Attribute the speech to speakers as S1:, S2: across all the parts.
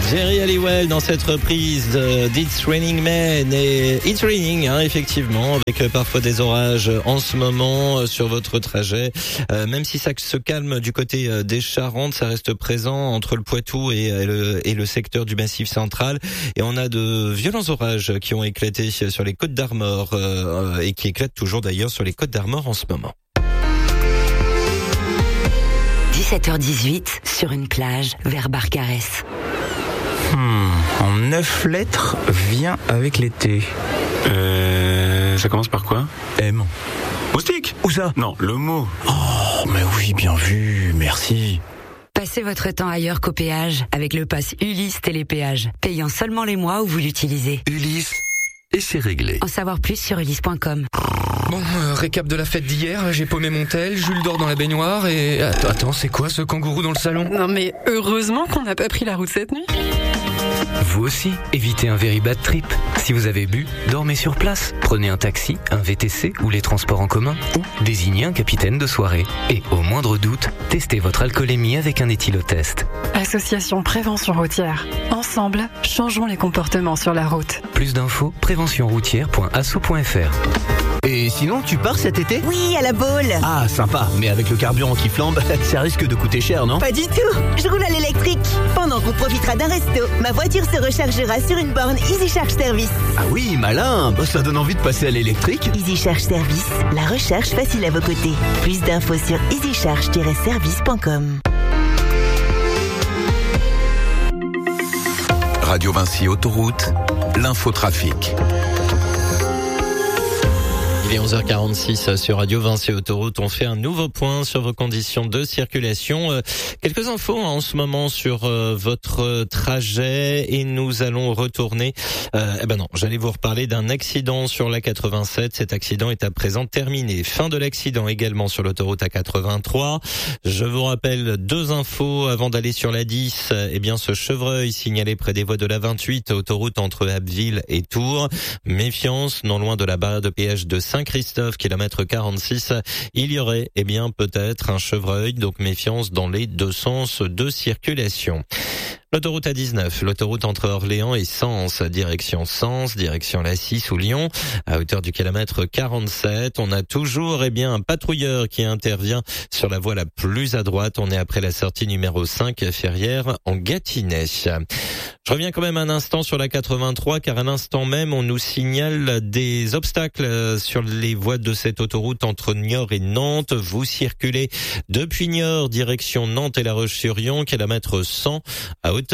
S1: Jerry Halliwell dans cette reprise d'It's Raining Men et It's Raining, effectivement, avec parfois des orages en ce moment sur votre trajet. Même si ça se calme du côté des Charentes, ça reste présent entre le Poitou et le secteur du Massif central. Et on a de violents orages qui ont éclaté sur les Côtes d'Armor et qui éclatent toujours d'ailleurs sur les Côtes d'Armor en ce moment.
S2: 17h18 sur une plage vers Barcarès.
S3: En 9 lettres, vient avec l'été.
S4: Ça commence par quoi?
S3: M.
S4: Moustique?
S3: Où ça?
S4: Non, le mot.
S3: Oh, mais oui, bien vu, merci.
S2: Passez votre temps ailleurs qu'au péage avec le pass Ulysse Télépéage, payant seulement les mois où vous l'utilisez.
S5: Ulysse, et c'est réglé.
S2: En savoir plus sur ulysse.com.
S6: Bon, récap de la fête d'hier, j'ai paumé mon tel, Jules dort dans la baignoire et... Attends, c'est quoi ce kangourou dans le salon?
S7: Non mais heureusement qu'on n'a pas pris la route cette nuit.
S8: Vous aussi, évitez un very bad trip. Si vous avez bu, dormez sur place. Prenez un taxi, un VTC ou les transports en commun. Ou désignez un capitaine de soirée. Et au moindre doute, testez votre alcoolémie avec un éthylotest.
S7: Association Prévention Routière. Ensemble, changeons les comportements sur la route.
S8: Plus d'infos, préventionroutière.asso.fr.
S9: Et sinon, tu pars cet été?
S10: Oui, à la Baule.
S9: Ah, sympa, mais avec le carburant qui flambe, ça risque de coûter cher, non?
S10: Pas du tout, je roule à l'électrique. Pendant qu'on profitera d'un resto, ma voiture se rechargera sur une borne Easy Charge Service.
S9: Ah oui, malin, ça donne envie de passer à l'électrique.
S10: Easy Charge Service, la recharge facile à vos côtés. Plus d'infos sur easycharge-service.com.
S5: Radio Vinci Autoroute, l'infotrafic.
S1: Il est 11h46 sur Radio Vinci Autoroute. On fait un nouveau point sur vos conditions de circulation. Quelques infos en ce moment sur votre trajet et nous allons retourner. J'allais vous reparler d'un accident sur la 87. Cet accident est à présent terminé. Fin de l'accident également sur l'autoroute A83. Je vous rappelle deux infos avant d'aller sur la 10. Ce chevreuil signalé près des voies de la 28, autoroute entre Abbeville et Tours. Méfiance, non loin de la barrière de péage de Saint-Christophe, kilomètre 46, il y aurait peut-être un chevreuil, donc méfiance dans les deux sens de circulation. L'autoroute A19, l'autoroute entre Orléans et Sens, direction la 6 ou Lyon, à hauteur du kilomètre 47. On a toujours un patrouilleur qui intervient sur la voie la plus à droite. On est après la sortie numéro 5, Ferrières en Gâtinais. Je reviens quand même un instant sur la 83, car à l'instant même, on nous signale des obstacles sur les voies de cette autoroute entre Niort et Nantes. Vous circulez depuis Niort, direction Nantes et La Roche-sur-Yon, kilomètre 100, à hauteur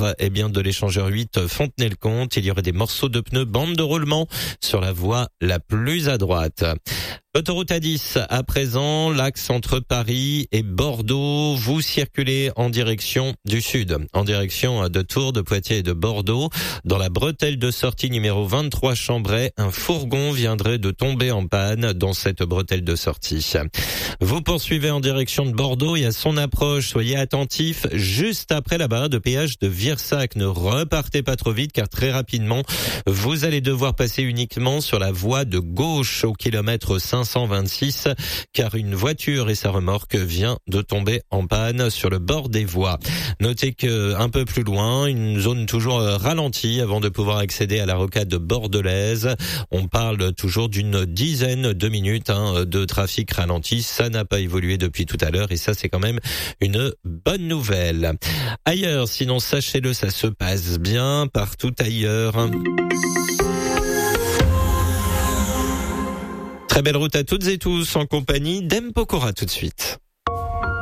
S1: de l'échangeur 8 Fontenay-le-Comte. Il y aurait des morceaux de pneus, bande de roulement sur la voie la plus à droite. L'autoroute A10, à présent, l'axe entre Paris et Bordeaux. Vous circulez en direction du sud, en direction de Tours, de Poitiers et de Bordeaux. Dans la bretelle de sortie numéro 23 Chambray, un fourgon viendrait de tomber en panne dans cette bretelle de sortie. Vous poursuivez en direction de Bordeaux et à son approche, soyez attentifs, juste après la barrière de péage de Virsac. Ne repartez pas trop vite car très rapidement, vous allez devoir passer uniquement sur la voie de gauche au kilomètre 526 car une voiture et sa remorque vient de tomber en panne sur le bord des voies. Notez que un peu plus loin, une zone toujours ralentie avant de pouvoir accéder à la rocade bordelaise. On parle toujours d'une dizaine de minutes de trafic ralenti. Ça n'a pas évolué depuis tout à l'heure et ça c'est quand même une bonne nouvelle. Ailleurs, sinon sachez-le, ça se passe bien partout ailleurs. Très belle route à toutes et tous en compagnie d'M Pokora tout de suite.